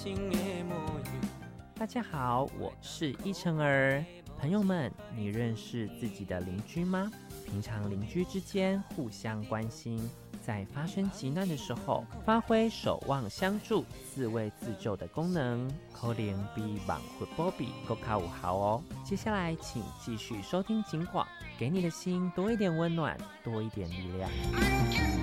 大家好，我是依晨儿。朋友们，你认识自己的邻居吗？平常邻居之间互相关心，在发生急难的时候，发挥守望相助、自卫自救的功能，可能比网活波比更加有效哦。接下来，请继续收听警广，给你的心多一点温暖，多一点力量。